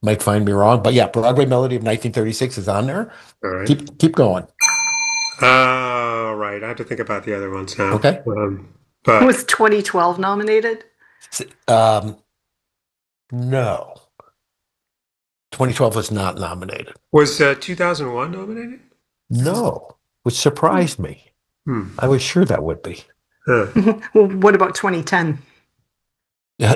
might find me wrong, but yeah, Broadway Melody of 1936 is on there. All right. Keep going. Right. I have to think about the other ones now. Okay. But Was 2012 nominated? Um, no, 2012 was not nominated. was 2001 nominated? No, which surprised me. Hmm. I was sure that would be. Huh. Well, what about 2010? Yeah.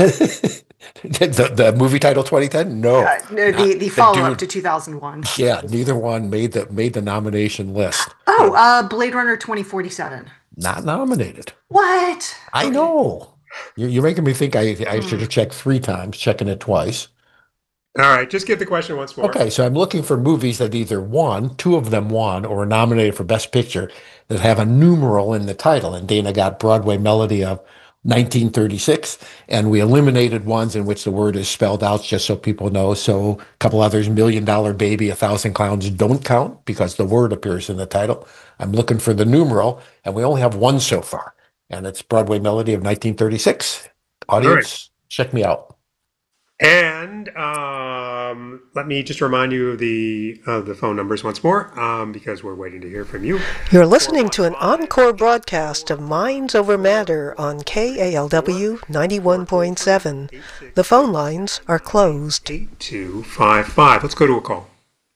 The movie title 2010? No, No, not the follow-up to dude. 2001. Yeah, neither one made the nomination list. Oh, Blade Runner 2047. Not nominated. What? I Okay. know. You're making me think I should Hmm. have checked three times, checking it twice. All right. Just give the question once more. Okay, so I'm looking for movies that either won, two of them won, or were nominated for Best Picture that have a numeral in the title. And Dana got Broadway Melody of 1936, and we eliminated ones in which the word is spelled out just so people know. So a couple others, Million Dollar Baby, A Thousand Clowns don't count because the word appears in the title. I'm looking for the numeral, and we only have one so far, and it's Broadway Melody of 1936. All right. Audience, check me out. And let me just remind you of the phone numbers once more, because we're waiting to hear from you. You're listening to an encore broadcast of Minds Over Matter on KALW 91.7. The phone lines are closed. 8255. Let's go to a call.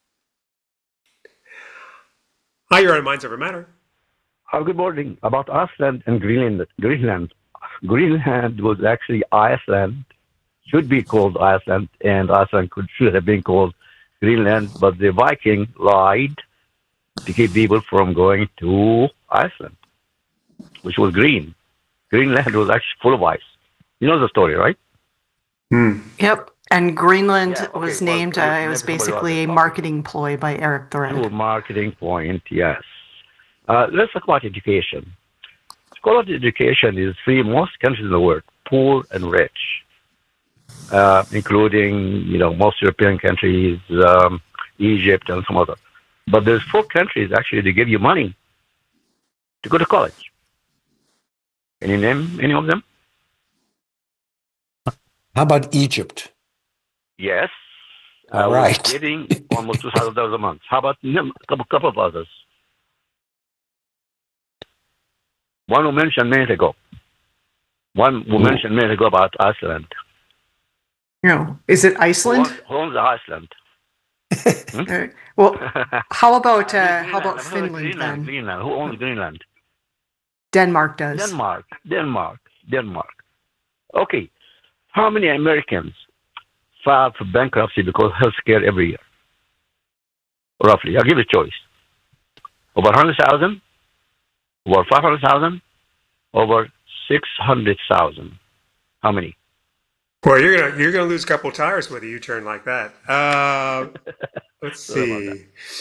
Hi, you're on Minds Over Matter. Good morning. About Iceland and Greenland. Greenland was actually Iceland. Should be called Iceland, and Iceland should have been called Greenland, but the Viking lied to keep people from going to Iceland, which was green. Greenland was actually full of ice. You know the story, right? Yep. And Greenland Yeah, okay, was well, named, maybe it was somebody basically a else. marketing ploy by Eric To a Thread. marketing point, yes. Let's talk about education. Quality education is free in most countries in the world, poor and rich. Including, most European countries, Egypt, and some other. But there's four countries actually that give you money to go to college. Can you name any of them? How about Egypt? Yes. All We're right. getting almost $2,000 a month. How about a couple of others? One we mentioned a minute ago. About Iceland. Is it Iceland? Who owns Iceland? Well, how about Greenland. Finland then? Greenland. Who owns Greenland? Denmark does. Denmark. Okay. How many Americans file for bankruptcy because of health care every year? Roughly. I'll give you a choice. Over 100,000? Over 500,000? Over 600,000? How many? Well, you're gonna lose a couple tires with a U-turn like that. Let's see.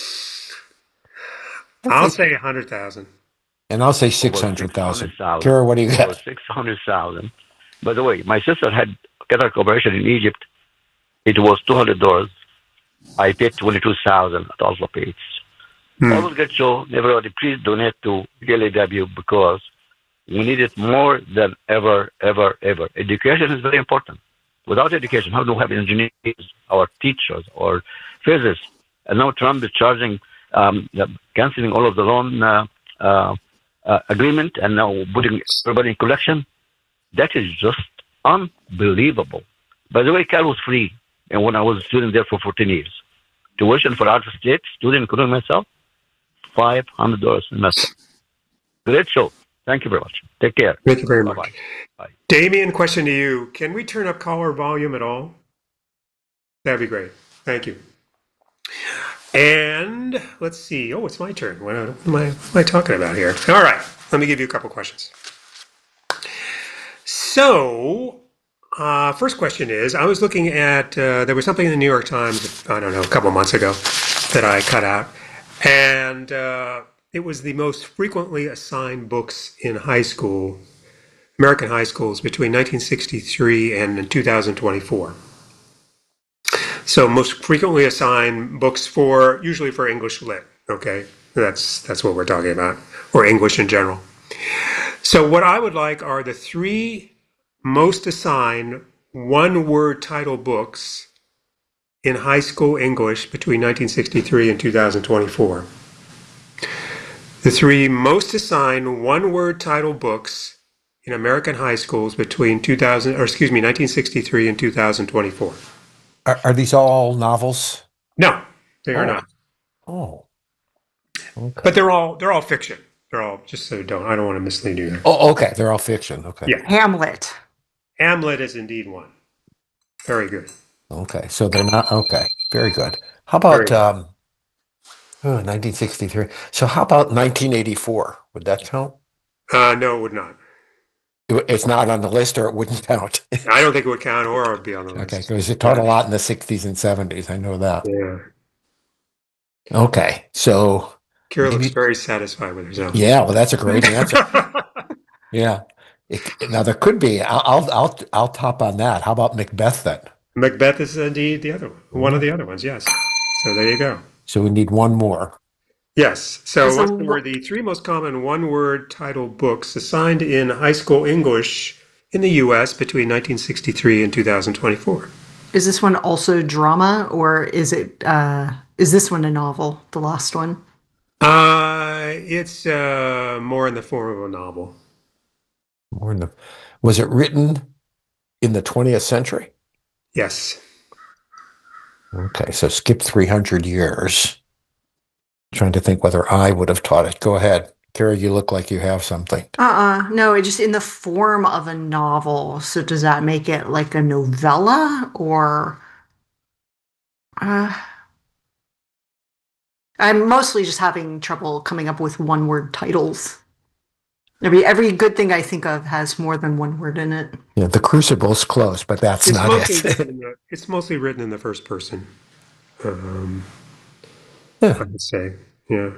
I'll say 100,000. And I'll say Over 600,000. 600,000. Kara, what do you Over got? 600,000. By the way, my sister had cataract operation in Egypt. It was $200. I paid 22,000 at Alpha Pates. Always get show, everybody, please donate to KLAW because we need it more than ever. Education is very important. Without education, how do we have engineers, our teachers, or physicists? And now Trump is charging, canceling all of the loan agreement and now putting everybody in collection. That is just unbelievable. By the way, Cal was free, and when I was a student there for 14 years. Tuition for out of state student, including myself, $500 a semester. Great show. Thank you very much. Take care. Thank you very Bye-bye. much. Bye. Damien, question to you. Can we turn up caller volume at all? That'd be great. Thank you. And let's see. Oh, it's my turn. What am I talking about here? All right. Let me give you a couple questions. So, first question is, I was looking at, there was something in the New York Times, I don't know, a couple months ago that I cut out. And it was the most frequently assigned books in high school, American high schools, between 1963 and 2024. So most frequently assigned books usually for English Lit, okay? That's what we're talking about, or English in general. So what I would like are the three most assigned one-word title books in high school English between 1963 and 2024. The three most assigned one-word title books in American high schools between 1963 and 2024. Are these all novels? No, they are Oh. not. Oh. Okay. But they're all fiction. They're all, just so I don't want to mislead you there. Oh, okay. They're all fiction. Okay. Yeah. Hamlet. Hamlet is indeed one. Very good. Okay. So they're not okay. Very good. How about 1963? So how about 1984? Would that count? No, it would not. It's not on the list, or it wouldn't count. I don't think it would count or it would be on the list. Okay, because it taught a lot in the 60s and 70s. I know that. Yeah. Okay, so Kira looks maybe- very satisfied with herself. yeah, well, that's a great answer. Yeah. Now there could be. I'll top on that. How about Macbeth then? Macbeth is indeed the other one of the other ones. Yes. So there you go. So we need one more. Yes. So There's what a- were the three most common one-word title books assigned in high school English in the U.S. between 1963 and 2024? Is this one also drama, or is this one a novel, the last one? It's more in the form of a novel. Was it written in the 20th century? Yes. Okay, so skip 300 years. Trying to think whether I would have taught it. Go ahead. Kara, you look like you have something. No, it just in the form of a novel. So does that make it like a novella, or I'm mostly just having trouble coming up with one-word titles. Every good thing I think of has more than one word in it. Yeah, The Crucible's close, but that's It's not mostly it. it's mostly written in the first person. Yeah. I would say. Yeah.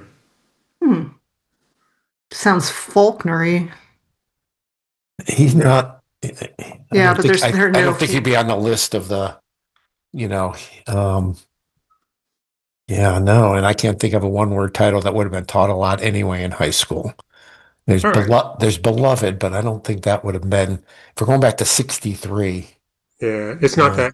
Sounds Faulknery. He's not. Yeah, but there are I no don't think he'd be on the list of the, yeah, no, and I can't think of a one-word title that would have been taught a lot anyway in high school. There's All right. there's Beloved, but I don't think that would have been. If we're going back to 63, Yeah. It's not Yeah.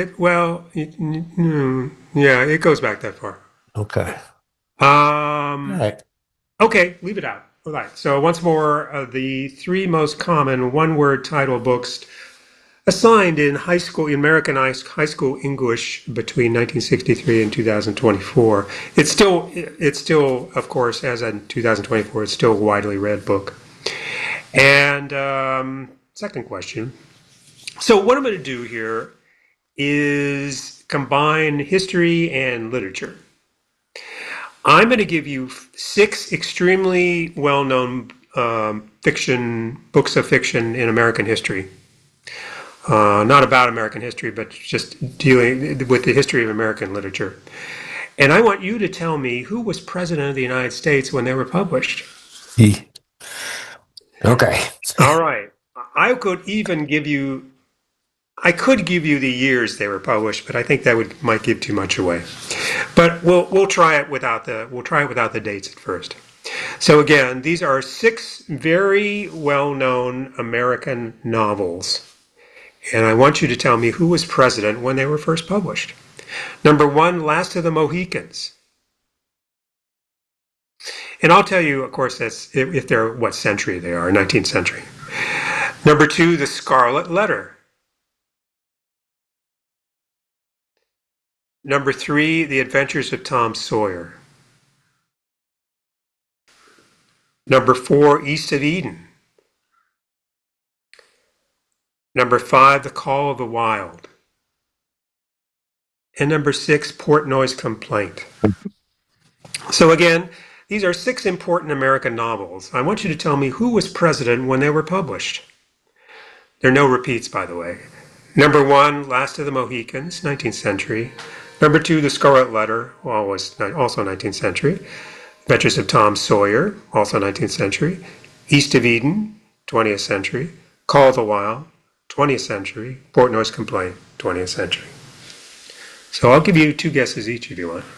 yeah, it goes back that far. okay, all right. Okay, leave it out. All right. So once more, the three most common one-word title books assigned in American high school English between 1963 and 2024. It's still, of course, as in 2024, it's still a widely read book. And second question. So what I'm going to do here is combine history and literature. I'm going to give you 6 extremely well-known books of fiction in American history. Not about American history, but just dealing with the history of American literature. And I want you to tell me who was president of the United States when they were published. Okay. All right. I could give you the years they were published, but I think that might give too much away. But we'll try it without the dates at first. So again, these are 6 very well-known American novels. And I want you to tell me who was president when they were first published. Number 1, Last of the Mohicans. And I'll tell you, of course, that's if they're what century they are, 19th century. Number 2, The Scarlet Letter. Number 3, The Adventures of Tom Sawyer. Number 4, East of Eden. Number 5, The Call of the Wild. And number 6, Portnoy's Complaint. So again, these are 6 important American novels. I want you to tell me who was president when they were published. There are no repeats, by the way. Number 1, Last of the Mohicans, 19th century. Number 2, The Scarlet Letter, also 19th century. Adventures of Tom Sawyer, also 19th century. East of Eden, 20th century. Call of the Wild, 20th century. Portnoy's Complaint, 20th century. So I'll give you 2 guesses each if you want.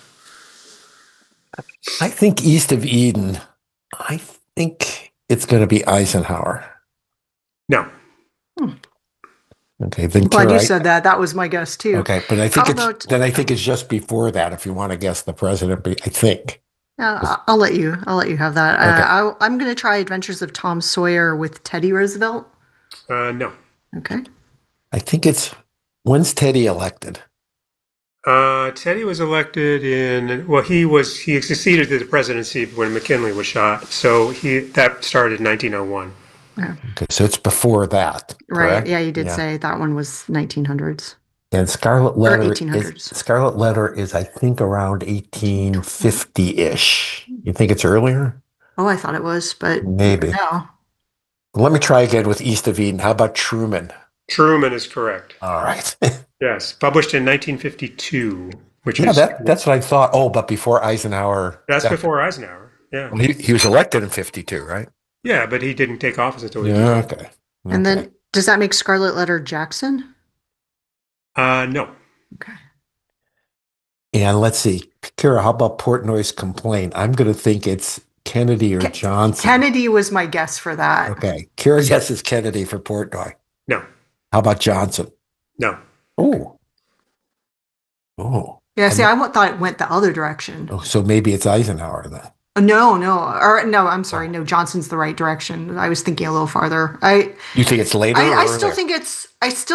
I think East of Eden. I think it's going to be Eisenhower. No. Okay, then I'm glad Kara, you said that. That was my guess too. okay, but I think How it's about? then I think it's just before that if you want to guess the president. I think. I'll let you. I'll let you have that. Okay. I'm going to try Adventures of Tom Sawyer with Teddy Roosevelt. No. Okay. I think it's when's Teddy elected? Teddy was elected he succeeded to the presidency when McKinley was shot. So that started in 1901. Yeah. Okay, so it's before that, Right. correct? Yeah, you did say that one was 1900s And or 1800s. Scarlet Letter is I think around 1850-ish. You think it's earlier? Oh, I thought it was, but Maybe. no. Let me try again with East of Eden. How about Truman? Truman is correct. All right. Yes, published in 1952, which Yeah, is that's what I thought. Oh, but before Eisenhower. that's before Eisenhower. Yeah. Well, he was elected in 52, right? Yeah, but he didn't take office until he Yeah, was. okay. And then does that make Scarlet Letter Jackson? No. Okay. And let's see. Kara, how about Portnoy's complaint? I'm going to think it's Kennedy or Johnson. Kennedy was my guess for that. Okay. Kara guesses Kennedy for Portnoy. No. How about Johnson? No. Oh. Oh. Yeah, see, I thought it went the other direction. Oh, so maybe it's Eisenhower then. No, I'm sorry. No, Johnson's the right direction. I was thinking a little farther. You think it's later? I still think it's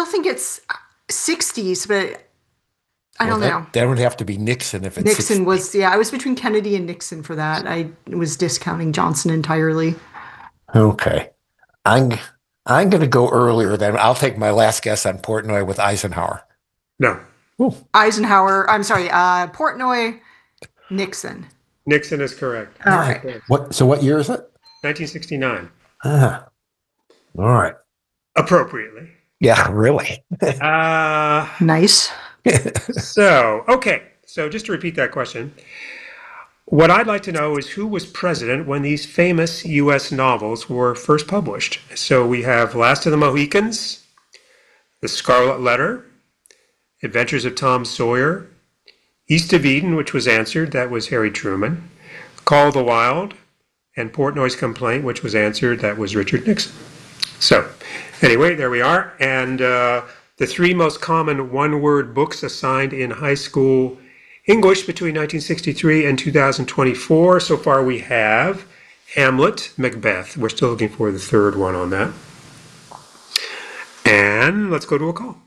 60s, but I don't know. That would have to be Nixon if it's Nixon 60. was, I was between Kennedy and Nixon for that. I was discounting Johnson entirely. Okay. I'm going to go earlier then. I'll take my last guess on Portnoy with Eisenhower. No. Ooh. Eisenhower, I'm sorry, Portnoy, Nixon. Nixon is correct. All right. What year is it? 1969. Ah. All right. Appropriately. Yeah, really. Nice. Okay. So just to repeat that question, what I'd like to know is who was president when these famous U.S. novels were first published. So we have Last of the Mohicans, The Scarlet Letter, Adventures of Tom Sawyer, East of Eden, which was answered, that was Harry Truman, Call of the Wild, and Portnoy's Complaint, which was answered, that was Richard Nixon. So anyway, there we are. And the three most common one-word books assigned in high school English between 1963 and 2024. So far we have Hamlet, Macbeth. We're still looking for the third one on that. And let's go to a call.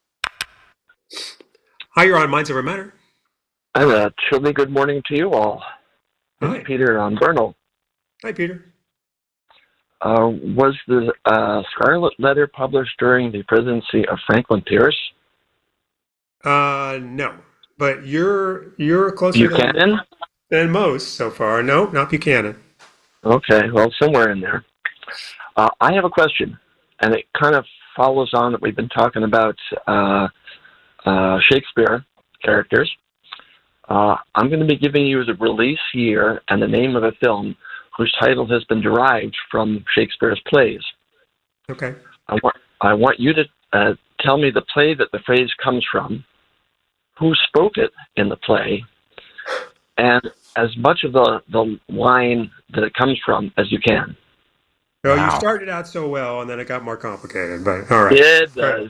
Hi, you're on Minds Over Matter. And a chilly good morning to you all. Hi. Peter on Bernal. Hi, Peter. Was the Scarlet Letter published during the presidency of Franklin Pierce? No, but you're closer Buchanan? than most so far. No, not Buchanan. Okay, well, somewhere in there. I have a question, and it kind of follows on that we've been talking about Shakespeare characters. I'm going to be giving you the release year and the name of a film whose title has been derived from Shakespeare's plays. Okay. I want you to tell me the play that the phrase comes from, who spoke it in the play, and as much of the line that it comes from as you can. Well, you started out so well, and then it got more complicated, but all right. It does.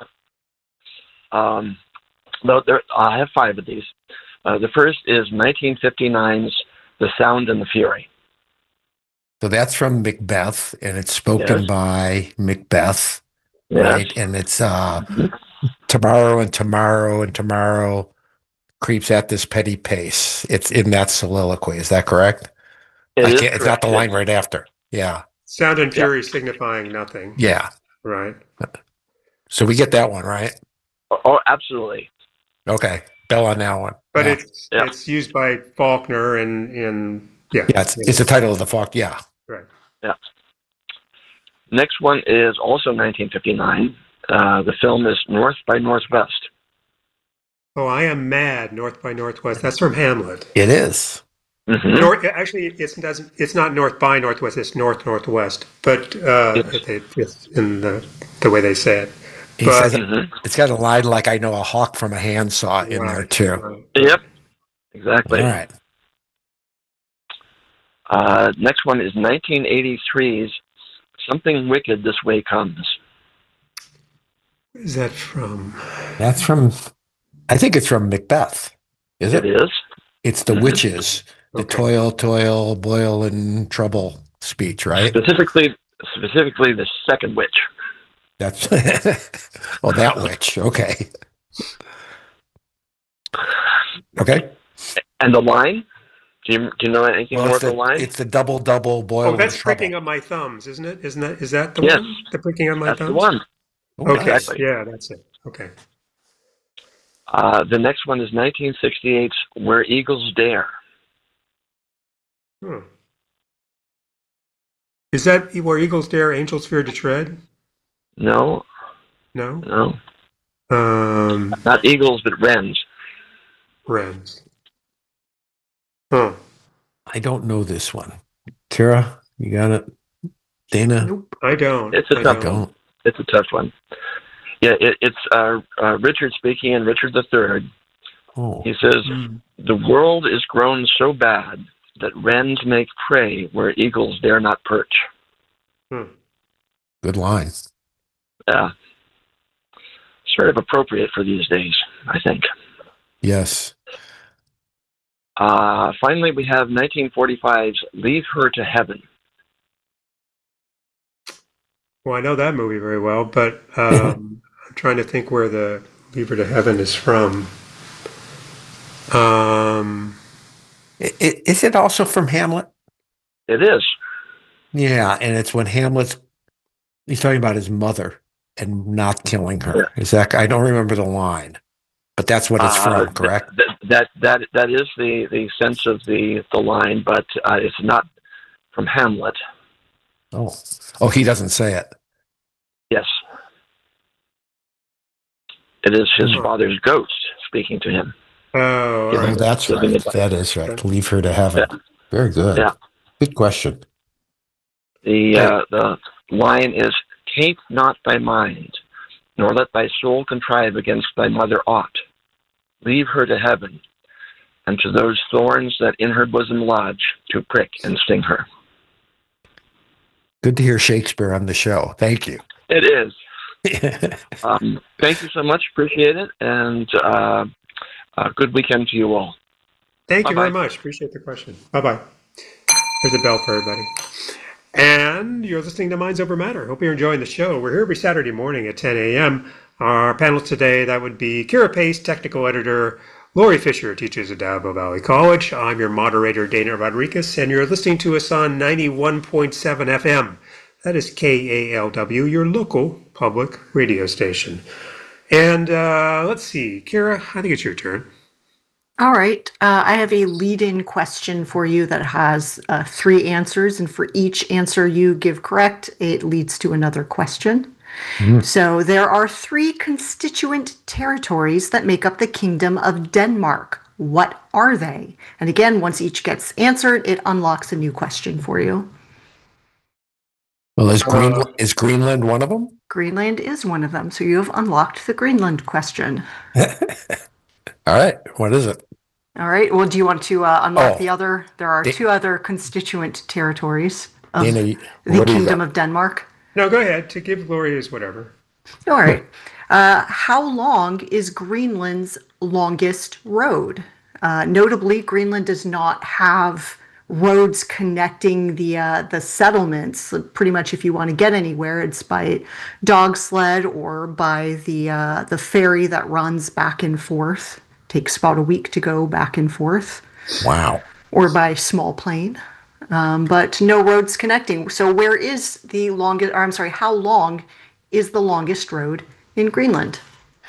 I have five of these. The first is 1959's The Sound and the Fury. So that's from Macbeth, and it's spoken by Macbeth, right? And it's tomorrow and tomorrow and tomorrow creeps at this petty pace. It's in that soliloquy. Is that correct? It's not the line right after. Yeah. Sound and fury signifying nothing. Yeah. Right. So we get that one, right? Oh, absolutely. Okay. Bell on that one. But it's used by Faulkner in it's the title of the Faulkner. Yeah. Right. Yeah. Next one is also 1959. The film is North by Northwest. Oh, I Am Mad, North by Northwest. That's from Hamlet. It is. Mm-hmm. Actually, it's not North by Northwest. It's North Northwest. But it's in the way they say it. It's got a line like "I know a hawk from a handsaw" in there too. Right. Yep. Exactly. All right. Next one is 1983's Something Wicked This Way Comes. Is that from? That's from, I think it's from Macbeth. Is It it? is. It's the witches, the Okay. toil, toil, boil, and trouble speech, right? Specifically the second witch. That's, oh, that witch. Okay. Okay. And the line? Do you know anything Well, more it's of the line? the double, double, boil, Oh, that's and trouble. pricking of my thumbs, isn't it? Is that the Yes. one? The pricking of my That's thumbs? the one. Oh, Okay. nice. Exactly. Yeah, that's it. Okay. The next one is 1968's Where Eagles Dare. Hmm. Is that where eagles dare, angels fear to tread? No, No. no. Not eagles, but wrens. Wrens. Huh. I don't know this one. Kira, you got it? Dana? Nope. I don't. It's a I tough don't. one. It's a tough one. Yeah, it's Richard speaking, and Richard III. Oh, He says, Hmm. "The world is grown so bad that wrens make prey where eagles dare not perch." Hmm. good line. Yeah. Sort of appropriate for these days, I think. Yes. Finally, we have 1945's Leave Her to Heaven. Well, I know that movie very well, but I'm trying to think where the Leave Her to Heaven is from. Is it also from Hamlet? It is. Yeah, and it's when he's talking about his mother and not killing her. Is that, I don't remember the line, but that's what it's from, correct? That is the sense of the line, but it's not from Hamlet. Oh, he doesn't say it. Yes. It is his Hmm. father's ghost speaking to him. Oh, all Yeah, Oh, right. that's right. That is right. Leave her to heaven. Yeah. Very good. Yeah. Good question. The line is, "Taint not thy mind, nor let thy soul contrive against thy mother aught. Leave her to heaven, and to those thorns that in her bosom lodge, to prick and sting her." Good to hear Shakespeare on the show. Thank you. It is. Thank you so much. Appreciate it. And good weekend to you all. Thank you very Bye-bye. much. Appreciate the question. Bye-bye. There's a bell for everybody. And you're listening to Minds Over Matter. Hope you're enjoying the show. We're here every Saturday morning at 10 a.m. Our panel today, that would be Kira Pace, technical editor, Lori Fisher, teaches at Diablo Valley College. I'm your moderator, Dana Rodriguez, and you're listening to us on 91.7 FM. That is KALW, your local public radio station. And let's see, Kira, I think it's your turn. All right. I have a lead-in question for you that has 3 answers, and for each answer you give correct, it leads to another question. So there are 3 constituent territories that make up the Kingdom of Denmark. What are they? And again, once each gets answered, it unlocks a new question for you. Well, is Greenland one of them? Greenland is one of them, so you have unlocked the Greenland question. All right. What is it? All right. Well, do you want to unlock Oh. the other? There are 2 other constituent territories of Dana, the what do you Kingdom got? of Denmark. No, go ahead. To give Lori his whatever. All right. How long is Greenland's longest road? Notably, Greenland does not have roads connecting the settlements. Pretty much, if you want to get anywhere, it's by dog sled or by the ferry that runs back and forth. Takes about a week to go back and forth, Wow. or by small plane. But no roads connecting. So where is the longest, or I'm sorry, how long is the longest road in Greenland?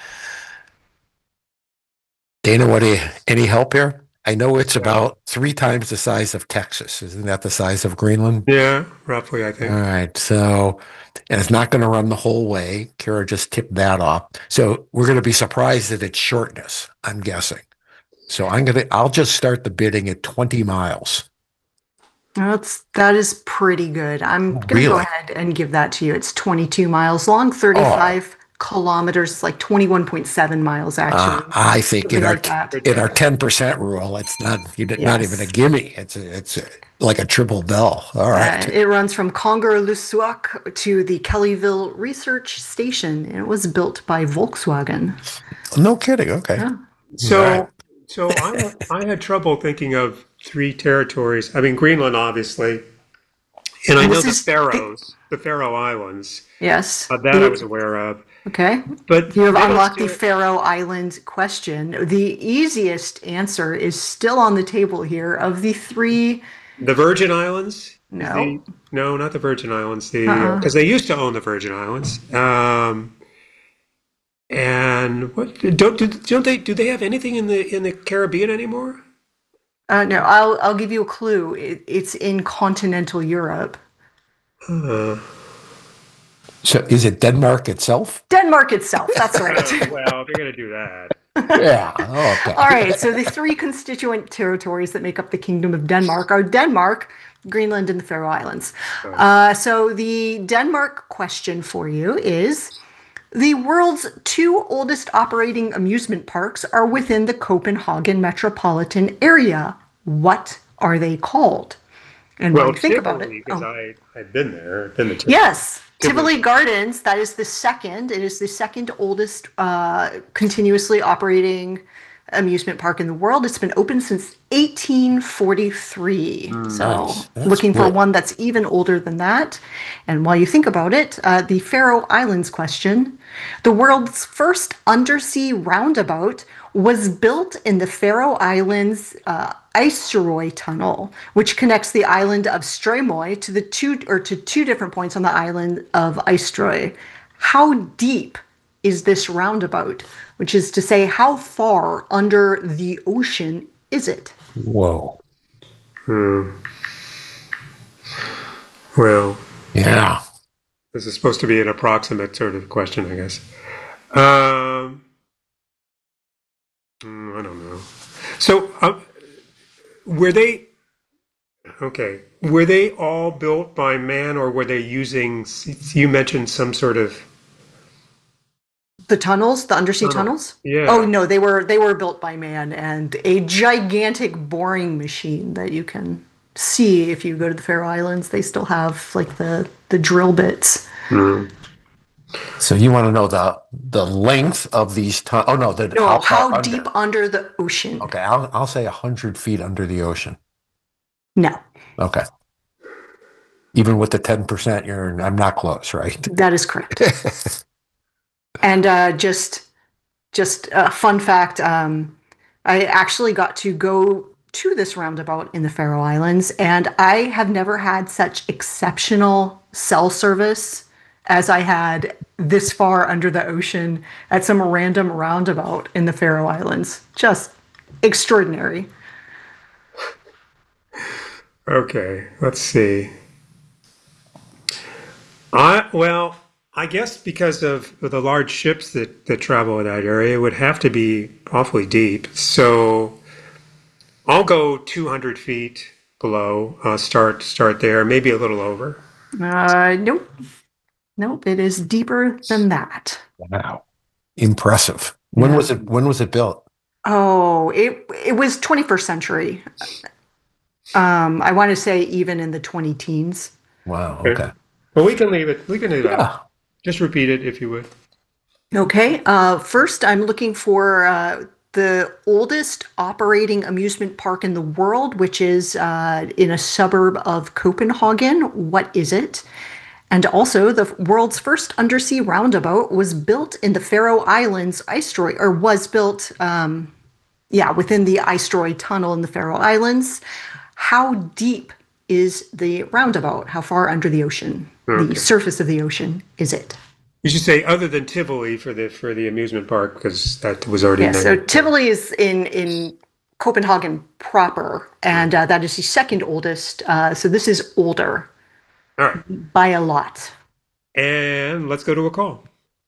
Dana, any help here? I know it's about 3 times the size of Texas. Isn't that the size of Greenland? Yeah, roughly, I think. All right. So, and it's not going to run the whole way. Kara just tipped that off. So we're going to be surprised at its shortness, I'm guessing. So I'll just start the bidding at 20 miles. That is pretty good. I'm going to Really? go ahead and give that to you. It's 22 miles long, 35 kilometers, like 21.7 miles actually. I think in Something our like that. in our 10% rule, it's not not even a gimme. It's like a triple bell. All right. It runs from Conger-Lusuac to the Kellyville Research Station, and it was built by Volkswagen. No kidding. Okay. Yeah. So, Right. so I had trouble thinking of three territories. I mean, Greenland, obviously, and I And know this the is Faroes, the Faroe Islands. Yes. That I was aware of. Okay. But You have they don't unlocked the still- Faroe Island question. The easiest answer is still on the table here. Of the three, The Virgin Islands? No. No, not the Virgin Islands. Uh-uh. Because they used to own the Virgin Islands. And what don't they do they have anything in the Caribbean anymore? no, I'll give you a clue. It's in continental Europe. So is it Denmark itself? Denmark itself. That's right. Well, they're going to do that. Yeah. Okay. All right. So the three constituent territories that make up the Kingdom of Denmark are Denmark, Greenland, and the Faroe Islands. So the Denmark question for you is: the world's two oldest operating amusement parks are within the Copenhagen metropolitan area. What are they called? And when you think about it, because I've been there. I've been to Tivoli. yes, Tivoli Gardens. That is the second. It is the second oldest continuously operating amusement park in the world. It's been open since 1843. So Nice. That's looking for good. one that's even older than that. And while you think about it, the Faroe Islands question: the world's first undersea roundabout was built in the Faroe Islands Eysturoy Tunnel, which connects the island of Streymoy to two different points on the island of Eysturoy. How deep is this roundabout? Which is to say, how far under the ocean is it? Whoa. Well, Yeah. this is supposed to be an approximate sort of question, I guess. I don't know. So, were they okay? Were they all built by man, or were they using? You mentioned some sort of. The tunnels, the undersea tunnels? Yeah. Oh no, they were built by man, and a gigantic boring machine that you can see if you go to the Faroe Islands. They still have like the drill bits. So you want to know the length of these Oh no, No, how far how under? deep under the ocean? Okay, I'll say 100 feet under the ocean. No, Okay. Even with the 10%, I'm not close, right? that is correct. And just a fun fact, I actually got to go to this roundabout in the Faroe Islands, and I have never had such exceptional cell service as I had this far under the ocean at some random roundabout in the Faroe Islands. Just extraordinary. Okay, let's see. I guess because of the large ships that travel in that area, it would have to be awfully deep. So I'll go 200 feet below. Start there, maybe a little over. Nope, it is deeper than that. Wow. Impressive. When was it built? Oh, it was 21st century. I want to say even in the 20 teens. Wow. Okay. Well, we can leave it. We can leave it Yeah. out. Just repeat it if you would. Okay. First, I'm looking for the oldest operating amusement park in the world, which is in a suburb of Copenhagen. What is it? And also, the world's first undersea roundabout was built in the Faroe Islands Eysturoy, or was built, within the Eysturoy Tunnel in the Faroe Islands. How deep is the roundabout? How far under the ocean, the surface of the ocean, is it? You should say other than Tivoli for the amusement park, because that was already Yeah, named. so Tivoli is in Copenhagen proper, and that is the second oldest. So this is older All right, by a lot. and let's go to a call.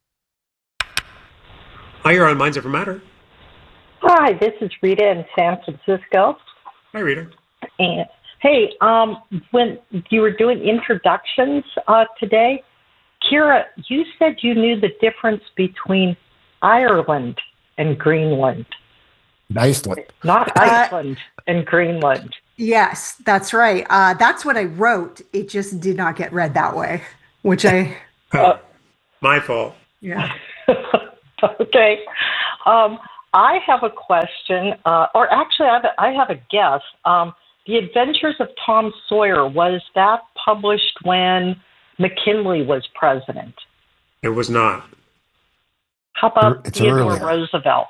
Hi, you're on Minds Over Matter. Hi, this is Rita in San Francisco. Hi, Rita. And hey, when you were doing introductions today, Kira, you said you knew the difference between Ireland and Greenland, Iceland. not Iceland and Greenland. Yes, that's right. That's what I wrote. It just did not get read that way, which My fault. yeah. Okay. I have a question, or actually, I have a guess. The Adventures of Tom Sawyer, was that published when McKinley was president? It was not. How about It's Theodore earlier. Roosevelt?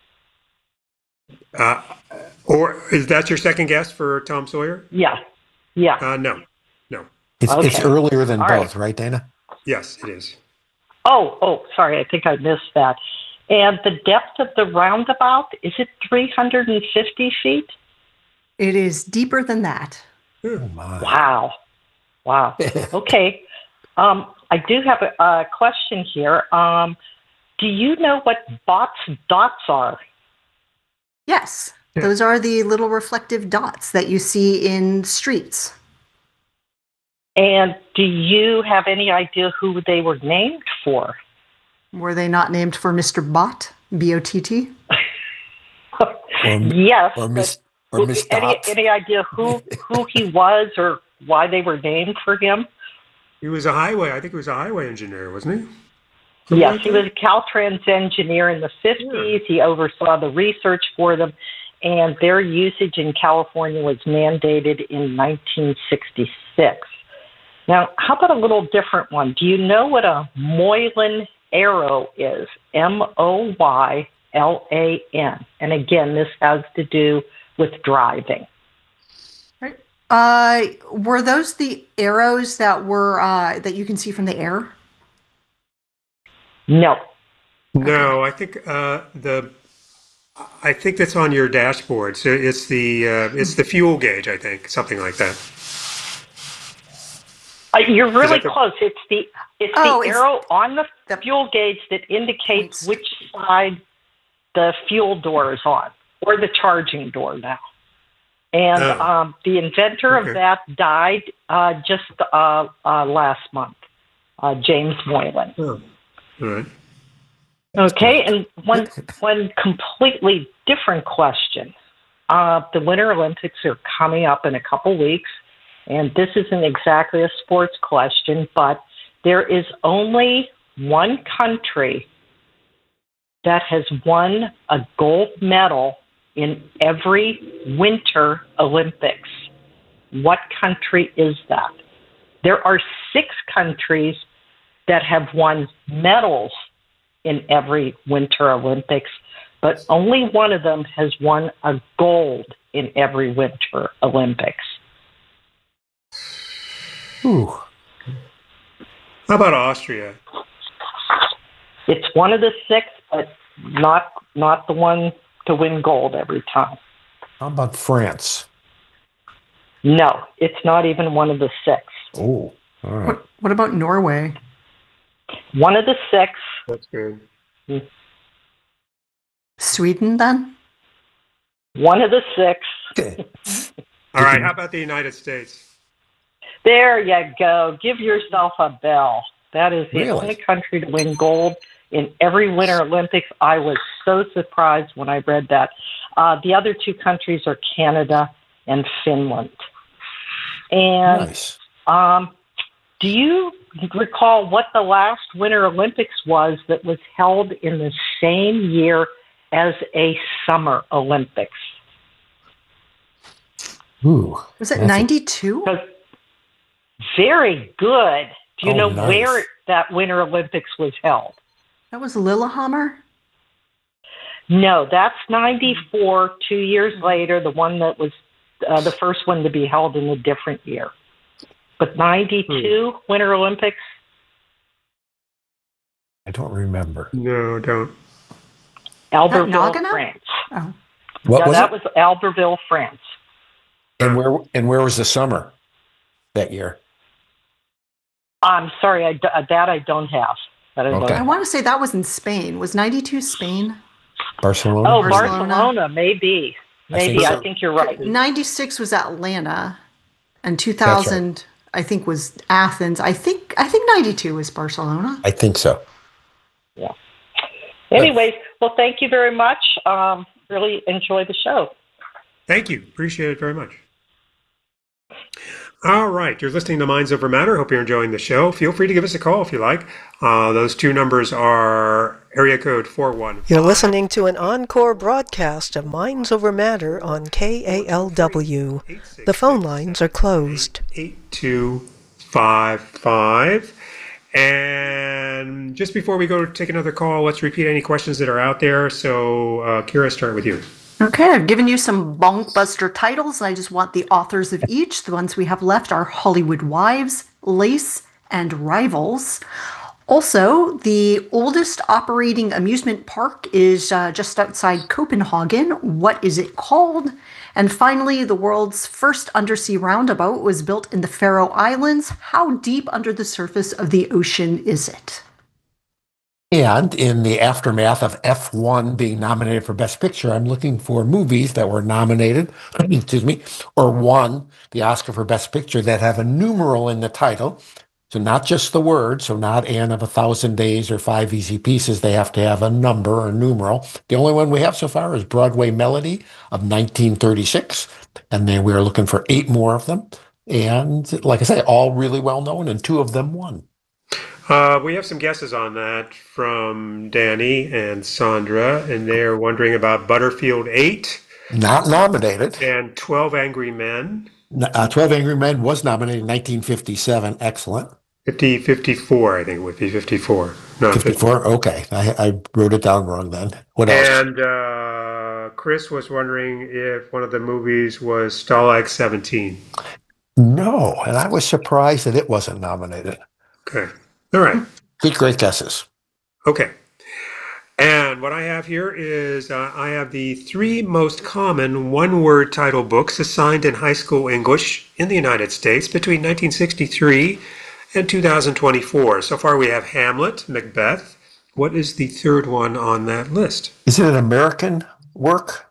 Or is that your second guess for Tom Sawyer? Yeah. Yeah. No. It's Okay. earlier than All both, right, Dana? Yes, it is. Oh, sorry. I think I missed that. And the depth of the roundabout, is it 350 feet? It is deeper than that. Oh my. Wow. Okay. I do have a question here. Do you know what Botts dots are? Yes, Yeah. those are the little reflective dots that you see in streets. And do you have any idea who they were named for? Were they not named for Mr. Bott? B-O-T-T? Yes. Or but Miss or Miss Dots. any idea who he was or why they were named for him? He was I think he was a highway engineer, wasn't he? Something Yes, like he that? was a Caltrans engineer in the 50s. He oversaw the research for them, and their usage in California was mandated in 1966. Now, how about a little different one? Do you know what a Moylan arrow is? Moylan. And again, this has to do with driving. Were those the arrows that were that you can see from the air? No. No, I think I think that's on your dashboard. So it's the fuel gauge, I think, something like that. You're really that the- close. It's the Oh, it's arrow on the the fuel gauge that indicates points. which side the fuel door is on, or the charging door now. And Oh. the inventor Okay. of that died just last month, James Moylan. Oh, all right. Okay, and one completely different question. The Winter Olympics are coming up in a couple weeks, and this isn't exactly a sports question, but there is only one country that has won a gold medal in every Winter Olympics. What country is that? There are 6 countries that have won medals in every Winter Olympics, but only one of them has won a gold in every Winter Olympics. Ooh. How about Austria? It's one of the 6, but not the one to win gold every time. How about France? No, it's not even one of the 6. Oh, all right. What about Norway? One of the 6. That's good. Sweden, then? One of the 6. All right. How about the United States? There you go. Give yourself a bell. That is the Really? only country to win gold in every Winter Olympics. I was so surprised when I read that. The other 2 countries are Canada and Finland. And Nice. do you recall what the last Winter Olympics was that was held in the same year as a Summer Olympics? Ooh. Was it That's a- 92? Very good. Do you Oh, know nice. where that Winter Olympics was held? That was Lillehammer? No, that's 94. 2 years later, the one that was the first one to be held in a different year. But 92 Winter Olympics, I don't remember. No, don't. Albertville, Nagano? France. Oh, What Yeah, was that it? was Albertville, France. And where was the summer that year? I'm sorry, I don't have. That I don't Okay. I have. want to say that was in Spain. Was 92 Spain? Barcelona? Oh, Barcelona. Barcelona, maybe. I think Maybe. I so. think you're right. 96 was Atlanta, and 2000 I think was Athens. I think 92 was Barcelona. I think so. Yeah. Anyways, well, thank you very much. Really enjoy the show. Thank you. Appreciate it very much. All right. You're listening to Minds Over Matter. Hope you're enjoying the show. Feel free to give us a call if you like. Those two numbers are area code 41. You're listening to an encore broadcast of Minds Over Matter on KALW. The phone lines are closed. 8255. And just before we go to take another call, let's repeat any questions that are out there. So, Kira, start with you. Okay, I've given you some Bonkbuster titles, and I just want the authors of each. The ones we have left are Hollywood Wives, Lace, and Rivals. Also, the oldest operating amusement park is just outside Copenhagen. What is it called? And finally, the world's first undersea roundabout was built in the Faroe Islands. How deep under the surface of the ocean is it? And in the aftermath of F1 being nominated for Best Picture, I'm looking for movies that were nominated, excuse me, or won the Oscar for Best Picture that have a numeral in the title. So not just the word, so not Anne of 1,000 Days or Five Easy Pieces. They have to have a number or numeral. The only one we have so far is Broadway Melody of 1936. And then we are looking for 8 more of them. And like I say, all really well known, and 2 of them won. We have some guesses on that from Danny and Sandra, and they're wondering about Butterfield 8. Not nominated. And 12 Angry Men. 12 Angry Men was nominated in 1957. Excellent. 54, I think it would be 54. No, 54? Okay. I wrote it down wrong then. What else? And Chris was wondering if one of the movies was Stalag 17. No, and I was surprised that it wasn't nominated. Okay. All right. Good, great guesses. Okay. And what I have here is I have the 3 most common one-word title books assigned in high school English in the United States between 1963 and 2024. So far we have Hamlet, Macbeth. What is the 3rd one on that list? Is it an American work?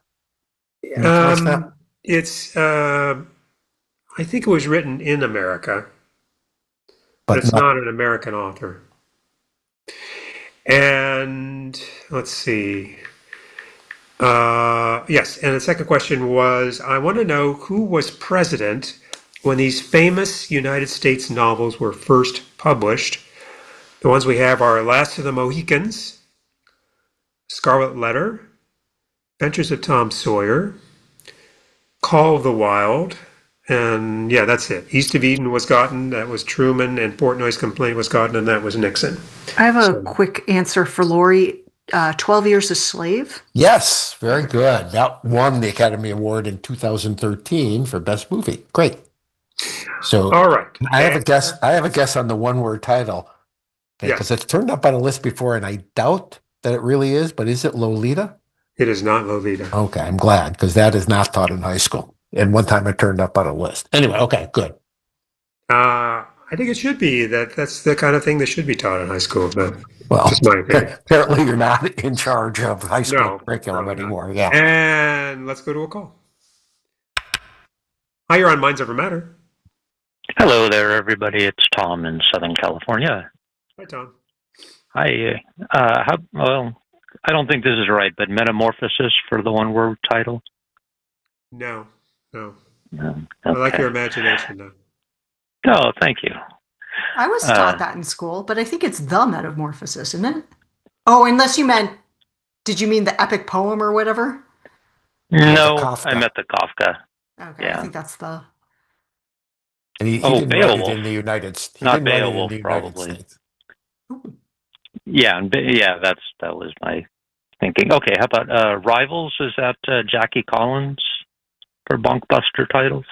It's, I think it was written in America. But it's not an American author. And let's see. Yes, and the second question was, I want to know who was president when these famous United States novels were first published. The ones we have are Last of the Mohicans, Scarlet Letter, Adventures of Tom Sawyer, Call of the Wild, and yeah, that's it. East of Eden was Gotten, that was Truman, and Portnoy's Complaint was Gotten, and that was Nixon. I have a quick answer for Lori. 12 Years a Slave? Yes, very good. That won the Academy Award in 2013 for Best Movie. Great. So all right. I have a guess on the one-word title. Because it's turned up on a list before, and I doubt that it really is, but is it Lolita? It is not Lolita. Okay, I'm glad, because that is not taught in high school. And one time it turned up on a list. Anyway, okay, good. I think it should be. That's the kind of thing that should be taught in high school. But well, just my opinion. Apparently you're not in charge of high school curriculum anymore. Yeah. And let's go to a call. Hi, you're on Minds Over Matter. Hello there, everybody. It's Tom in Southern California. Hi, Tom. Hi. Well, I don't think this is right, but Metamorphosis for the one-word title? No. Okay. I like your imagination, though. Oh, thank you. I was taught that in school, but I think it's the Metamorphosis, isn't it? Oh, unless you meant, did you mean the epic poem or whatever? No, I meant the Kafka. Okay, yeah. I think that's the... And he didn't write it in the United States. Not Beowulf, probably. Yeah, that was my thinking. Okay, how about Rivals? Is that Jackie Collins for Bonkbuster titles?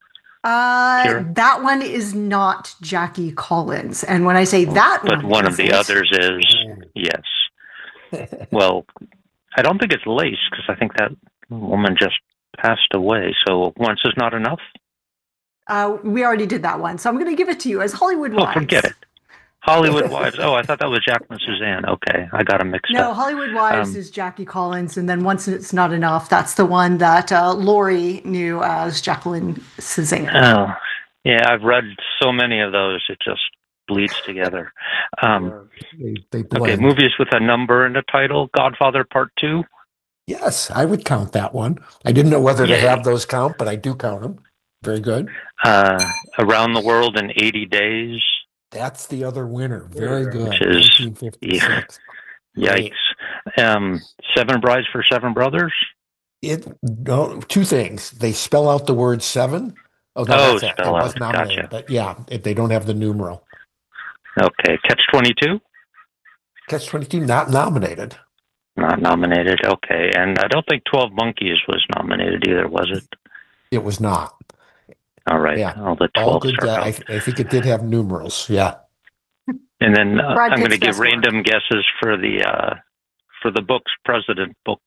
That one is not Jackie Collins. And when I say that but one of the others is, yes. Well, I don't think it's Lace, because I think that woman just passed away. So once is not enough? We already did that one. So I'm going to give it to you as Hollywood Wives. Oh, forget it. Hollywood Wives. Oh, I thought that was Jacqueline Suzanne. Okay, I got them mixed up. No, Hollywood Wives is Jackie Collins, and then Once It's Not Enough, that's the one that Lori knew as Jacqueline Suzanne. Oh, Yeah, I've read so many of those; it just bleeds together. They blend. Okay, movies with a number in the title: Godfather Part 2. Yes, I would count that one. I didn't know whether to Yay. have those count, but I do count them. Very good. Around the World in 80 Days. That's the other winner. Very good. Which is 1956. Yikes. Seven Brides for Seven Brothers. Two things. They spell out the word seven. Oh, no, Oh, that's it. It spell was out. nominated. Gotcha. But yeah, if they don't have the numeral. Okay, Catch 22. Catch 22 not nominated. Not nominated. Okay, and I don't think 12 Monkeys was nominated either, was it? It was not. All right. Yeah. All the 12 All good. are I out. think it did have numerals. Yeah. And then Brad I'm going to Pitt's give best work. random guesses for the books, President books.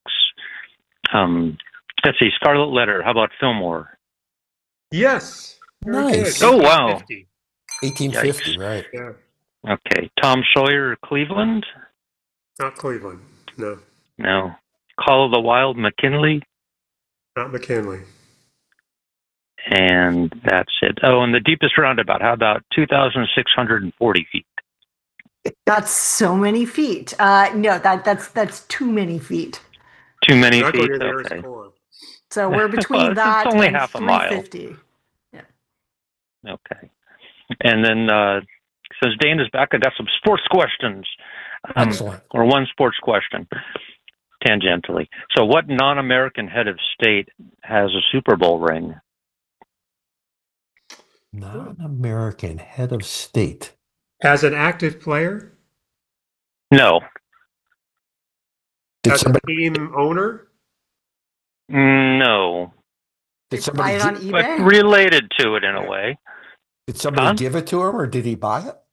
Let's see, Scarlet Letter. How about Fillmore? Yes. Very Nice. good. Oh, wow. 1850. 1850, right. Yeah. Okay, Tom Sawyer, Cleveland. Not Cleveland. No. No. Call of the Wild, McKinley. Not McKinley. And that's it. Oh, and the Deepest Roundabout. How about 2,640 feet? That's so many feet. No, that's too many feet. Too many Not feet? going to the nearest Okay. core. So we're between It's that only and half a mile. 350. Okay. And then since Dane is back, I got some sports questions. Excellent. Or one sports question, tangentially. So what non-American head of state has a Super Bowl ring? Non-American head of state. As an active player? No. Did As somebody, a team owner? No. did Buy somebody, it on gi- But eBay? related to it in a way. did somebody Huh? give it to him or did he buy it?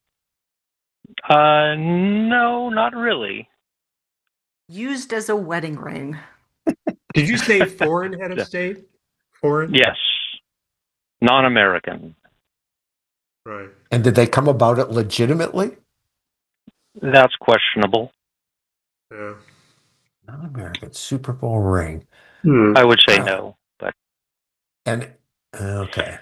No, not really. Used as a wedding ring. Did you say foreign head of state? Foreign? Yes. Non-American. Right. And did they come about it legitimately? That's questionable. Yeah. Non-American Super Bowl ring. I would say Wow. no, but And okay.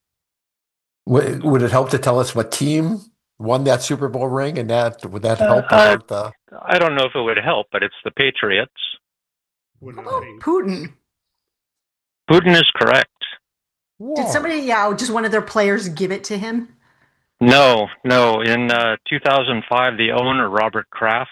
Would it help to tell us what team won that Super Bowl ring? And would that help about the? I don't know if it would help, but it's the Patriots. Wouldn't Oh, it be? Putin. Putin is correct. Did somebody, just one of their players give it to him? No. In 2005, the owner, Robert Kraft,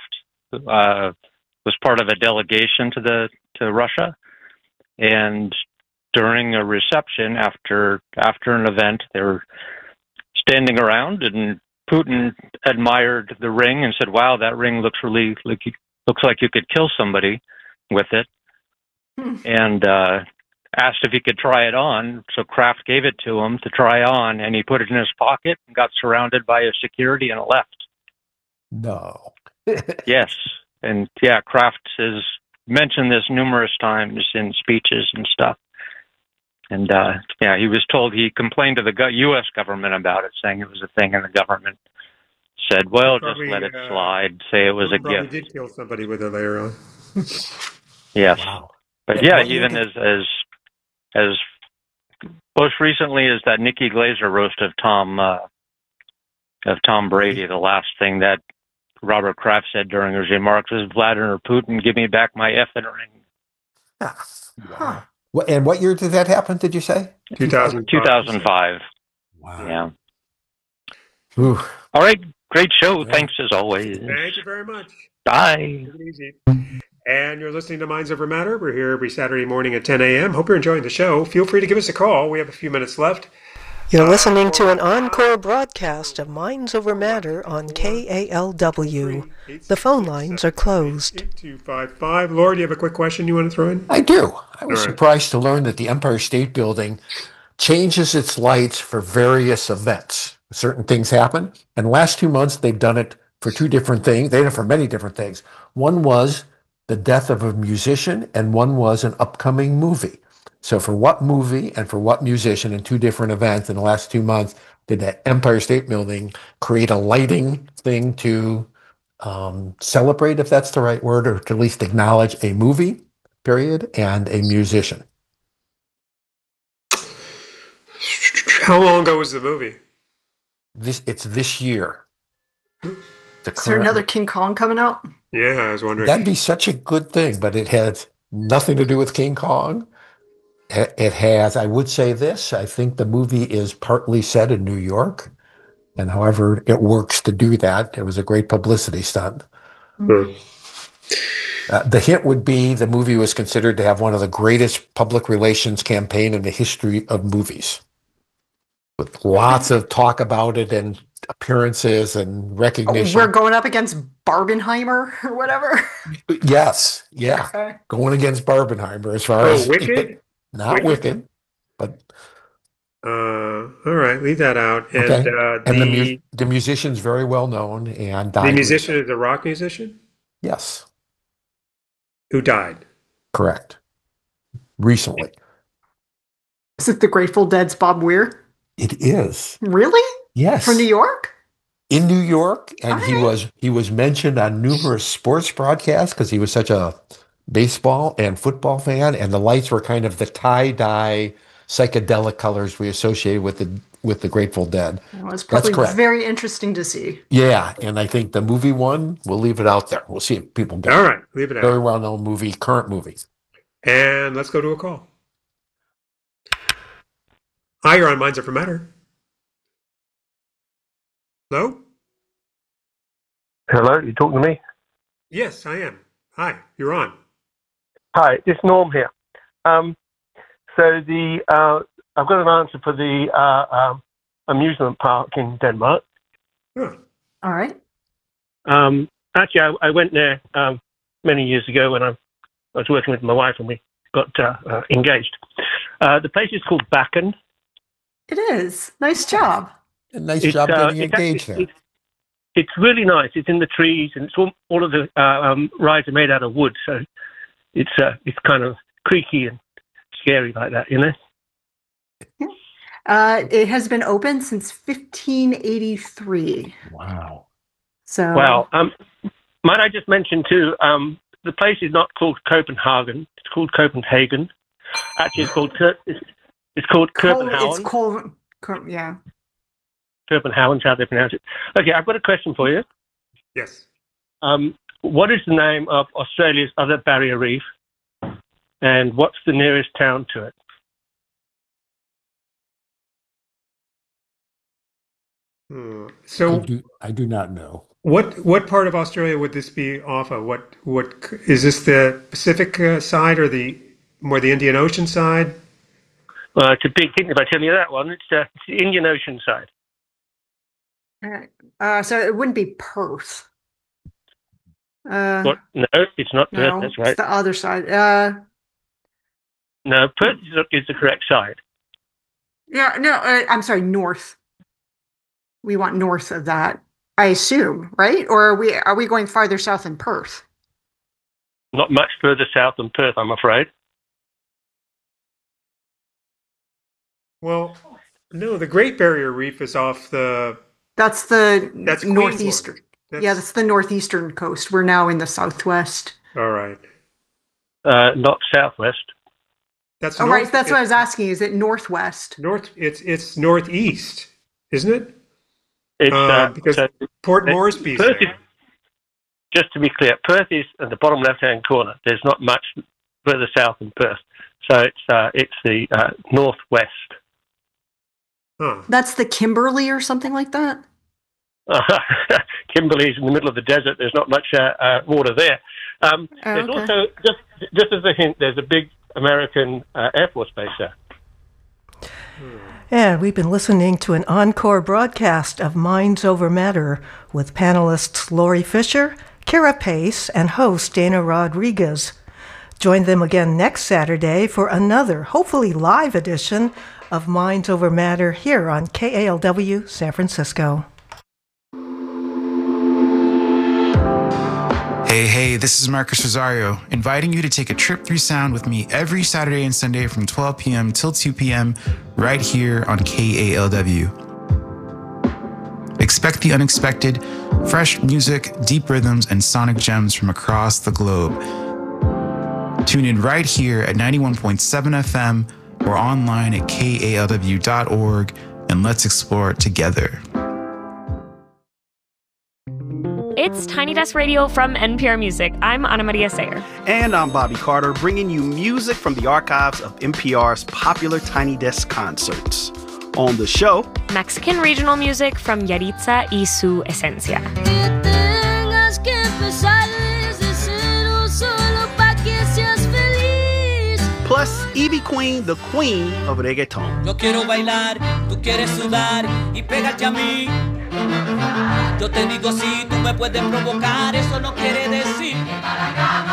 was part of a delegation to Russia, and during a reception after an event, they were standing around, and Putin admired the ring and said, "Wow, that ring looks like you could kill somebody with it," and asked if he could try it on. So Kraft gave it to him to try on, and he put it in his pocket and got surrounded by his security and left. No. Yes. And yeah, Kraft has mentioned this numerous times in speeches and stuff. And he was told, he complained to the U.S. government about it, saying it was a thing, and the government said, well, just let it slide, say it was a Probably gift. did kill somebody with it later on. Yes. Wow. But yeah, even as most recently as that Nikki Glaser roast of Tom Brady, the last thing that Robert Kraft said during his remarks was, Vladimir Putin, give me back my effing ring. Wow. And what year did that happen, did you say? 2005. Wow. Yeah. Ooh. All right. Great show. Yeah. Thanks as always. Thank you very much. Bye. Take it easy. And you're listening to Minds Over Matter. We're here every Saturday morning at 10 a.m. Hope you're enjoying the show. Feel free to give us a call. We have a few minutes left. You're listening to an encore broadcast of Minds Over Matter on KALW. The phone lines are closed. 8255. Laura, do you have a quick question you want to throw in? I do. I was All right. surprised to learn that the Empire State Building changes its lights for various events. Certain things happen. And the last 2 months, they've done it for two different things. They did it for many different things. One was the death of a musician, and one was an upcoming movie. So for what movie and for what musician in two different events in the last 2 months did the Empire State Building create a lighting thing to celebrate, if that's the right word, or to at least acknowledge a movie, period, and a musician? How long ago was the movie? It's this year. Is there another King Kong coming out? Yeah, I was wondering. That'd be such a good thing, but it has nothing to do with King Kong. It has, I would say this, I think the movie is partly set in New York, and however it works to do that, it was a great publicity stunt. Hmm. The hint would be the movie was considered to have one of the greatest public relations campaign in the history of movies, with lots of talk about it and appearances and recognition. We're going up against Barbenheimer or whatever. Yes, yeah, Okay. going against Barbenheimer as far as Wicked? not Wicked, but All right, leave that out. And okay. And the musician's very well known and died. The musician is a rock musician? Yes, Who died? correct. Recently, Is it the Grateful Dead's Bob Weir? it is. Really? Yes, From New York? in New York, and Okay. he was mentioned on numerous sports broadcasts because he was such a baseball and football fan, and the lights were kind of the tie-dye psychedelic colors we associate with the Grateful Dead. It was That's probably correct. very interesting to see. Yeah, and I think the movie one, we'll leave it out there. We'll see if people get All it. right, leave it Very out. well-known movie, current movie. And let's go to a call. Hi, you're on Minds Over Matter. Hello? Hello, you talking to me? Yes, I am. Hi, you're on. Hi, it's Norm here. So I've got an answer for the amusement park in Denmark. Huh. All right. Actually, I went there many years ago when I was working with my wife and we got engaged. The place is called Bakken. It is. Nice job. A nice job getting engaged there. It's really nice. It's in the trees, and it's all of the rides are made out of wood, so it's kind of creaky and scary like that, you know. It has been open since 1583. Wow. So Wow. Might I just mention too? The place is not called Copenhagen. It's called Copenhagen. Actually, it's called Copenhagen. Yeah. Copenhagen's how they pronounce it. Okay, I've got a question for you. Yes. What is the name of Australia's other barrier reef, and what's the nearest town to it? So I do not know. what part of Australia would this be off of? What is this, the Pacific side or the more the Indian Ocean side? Well, it's a big hint if I tell you that one. It's the Indian Ocean side. So it wouldn't be Perth. What? No, it's not Perth. No, That's right. it's the other side. No, Perth is the correct side. Yeah, no, I'm sorry, north. We want north of that, I assume, right? Or are we going farther south than Perth? Not much further south than Perth, I'm afraid. Well, no, the Great Barrier Reef is off the. That's the That's northeastern. Queensland. Yeah, that's the northeastern coast. We're now in the southwest. All right. Not southwest. That's Oh, right. That's what I was asking. Is it northwest? North. It's northeast, isn't it? It's Because so Port Moresby's Perth there. is, just to be clear, Perth is at the bottom left-hand corner. There's not much further south than Perth, so it's the northwest. Huh. That's the Kimberley or something like that? Kimberley's in the middle of the desert. There's not much water there. There's okay. also, just as a hint, there's a big American Air Force base there. And we've been listening to an encore broadcast of Minds Over Matter with panelists Lori Fisher, Kara Pace, and host Dana Rodriguez. Join them again next Saturday for another, hopefully live edition of Minds Over Matter here on KALW San Francisco. Hey, this is Marcus Rosario, inviting you to take a trip through sound with me every Saturday and Sunday from 12 p.m. till 2 p.m. right here on KALW. Expect the unexpected, fresh music, deep rhythms, and sonic gems from across the globe. Tune in right here at 91.7 FM or online at kalw.org and let's explore it together. It's Tiny Desk Radio from NPR Music. I'm Ana Maria Sayer. And I'm Bobby Carter, bringing you music from the archives of NPR's popular Tiny Desk concerts. On the show, Mexican regional music from Yaritza y su Esencia. Plus Ivy Queen, the queen of reggaeton. Yo quiero bailar, tú quieres sudar y pégate a mí. Yo te digo si tú me puedes provocar, eso no quiere decir.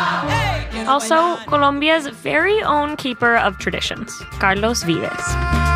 Also, Colombia's very own keeper of traditions, Carlos Vives.